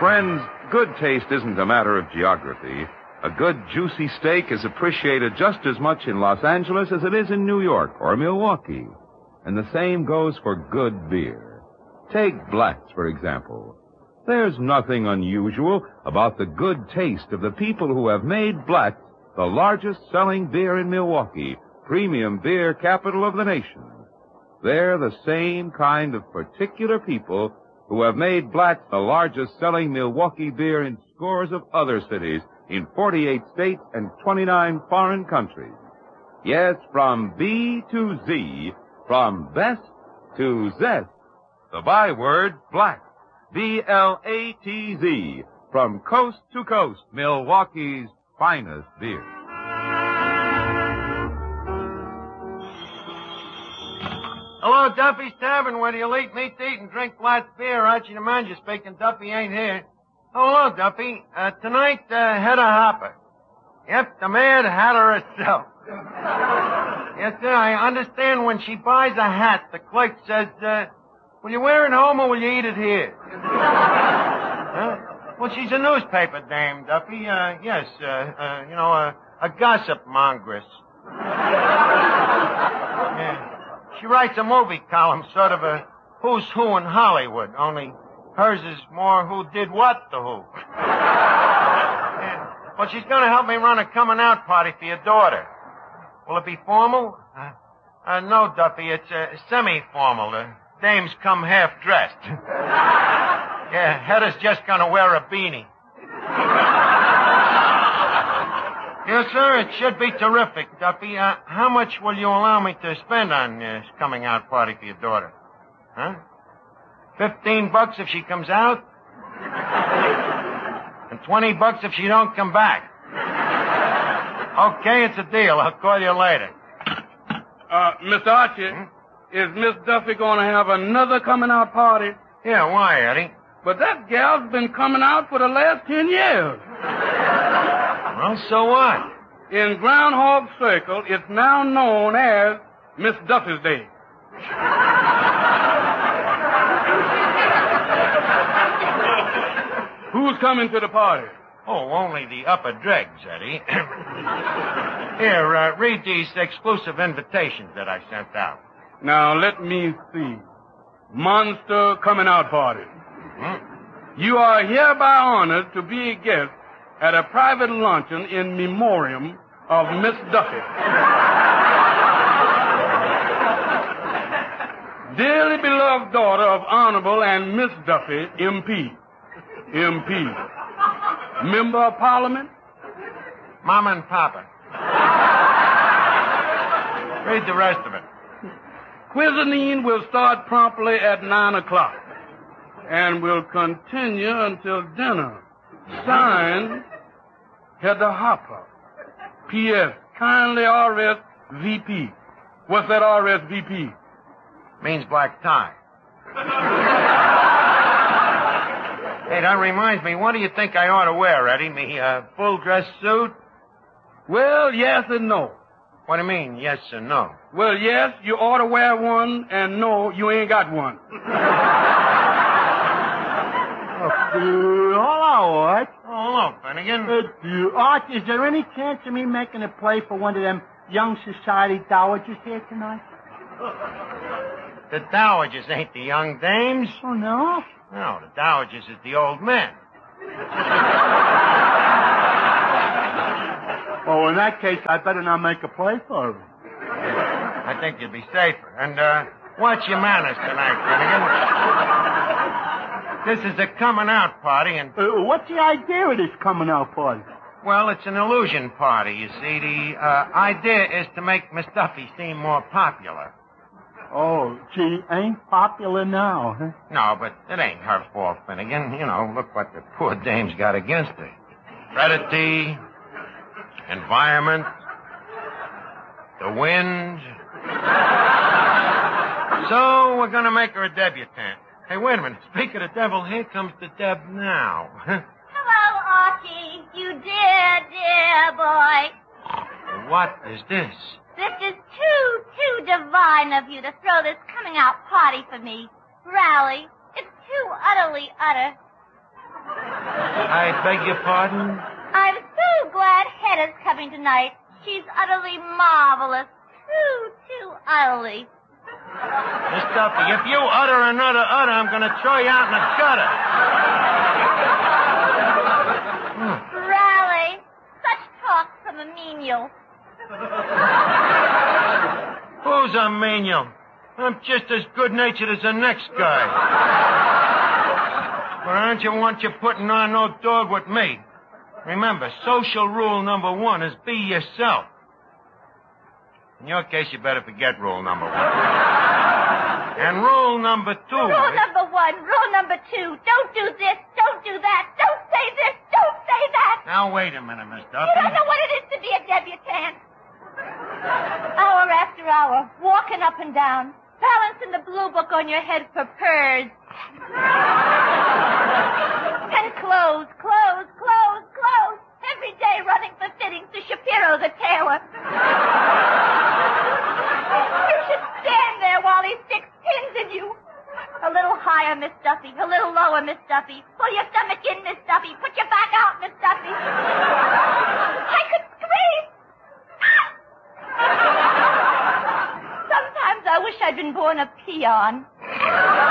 Friends, good taste isn't a matter of geography. A good, juicy steak is appreciated just as much in Los Angeles as it is in New York or Milwaukee. And the same goes for good beer. Take Blatz, for example. There's nothing unusual about the good taste of the people who have made Blatz the largest selling beer in Milwaukee, premium beer capital of the nation. They're the same kind of particular people who have made Blatz the largest selling Milwaukee beer in scores of other cities in 48 states and 29 foreign countries. Yes, from B to Z, from best to zest, the byword Blatz, B-L-A-T-Z, from coast to coast, Milwaukee's finest beer. Hello, Duffy's Tavern, where you'll eat meat to eat and drink Blatz beer. Archie the manager speaking. Duffy ain't here. Oh, hello, Duffy. Tonight, Hedda Hopper. Yep, the Mad Hatter herself. Yes, sir, I understand when she buys a hat, the clerk says, will you wear it home or will you eat it here? Huh? Well, she's a newspaper dame, Duffy. Yes, a gossip mongress. Yeah. She writes a movie column, sort of a who's who in Hollywood, only hers is more who did what to who. Yeah. Well, she's going to help me run a coming-out party for your daughter. Will it be formal? No, Duffy, it's semi-formal. The dames come half-dressed. Yeah, Hedda's just going to wear a beanie. Yes, sir, it should be terrific, Duffy. How much will you allow me to spend on this coming-out party for your daughter? Huh? $15 if she comes out? And $20 if she don't come back. Okay, it's a deal. I'll call you later. Mr. Archie, is Miss Duffy going to have another coming-out party? Yeah, why, Eddie? But that gal's been coming out for the last 10 years. Well, so what? In Groundhog Circle, it's now known as Miss Duffy's Day. Who's coming to the party? Oh, only the upper dregs, Eddie. Here, read these exclusive invitations that I sent out. Now, let me see. Monster coming out party. You are hereby honored to be a guest at a private luncheon in memoriam of Miss Duffy. Dearly beloved daughter of Honorable and Miss Duffy, MP. MP. Member of Parliament? Mama and Papa. Read the rest of it. Cuisine will start promptly at 9 o'clock and will continue until dinner. Signed, Hedda Hopper. P.S. Kindly RSVP. What's that RSVP? Means black tie. Hey, that reminds me, what do you think I ought to wear, Eddie? Me full dress suit? Well, yes and no. What do you mean, yes and no? Well, yes, you ought to wear one, and no, you ain't got one. Hello, Art. Oh, hello, Finnegan. Art, is there any chance of me making a play for one of them young society dowagers here tonight? The dowagers ain't the young dames. Oh, no? No, the dowagers is the old men. Oh, in that case, I better not make a play for them. I think you'd be safer. And, watch your manners tonight, Finnegan. This is a coming-out party, and... what's the idea of this coming-out party? Well, it's an illusion party, you see. The idea is to make Miss Duffy seem more popular. Oh, she ain't popular now, huh? No, but it ain't her fault, Finnegan. You know, look what the poor dame's got against her. Heredity, environment, the wind. So we're going to make her a debutante. Hey, wait a minute. Speak of the devil, here comes the Deb now. Hello, Archie. You dear boy. What is this? This is too divine of you to throw this coming-out party for me. Rally, it's too utterly utter. I beg your pardon? I'm so glad Hedda's coming tonight. She's utterly marvelous. Too utterly. Miss Duffy, if you utter another utter, I'm going to throw you out in the gutter. Raleigh, such talk from a menial. Who's a menial? I'm just as good-natured as the next guy. But aren't you want you putting on no dog with me? Remember, social rule number 1 is be yourself. In your case, you better forget rule number 1. And rule number 2 Rule number 1, rule number 2, don't do this, don't do that, don't say this, don't say that. Now, wait a minute, Miss Duffy. You don't know what it is to be a debutante. Hour after hour, walking up and down, balancing the blue book on your head for purrs. And clothes. Every day running for fittings to Shapiro the tailor. You should stand there while he sticks pins in you. A little higher, Miss Duffy. A little lower, Miss Duffy. Pull your stomach in, Miss Duffy. Put your back out, Miss Duffy. I could scream. Sometimes I wish I'd been born a peon.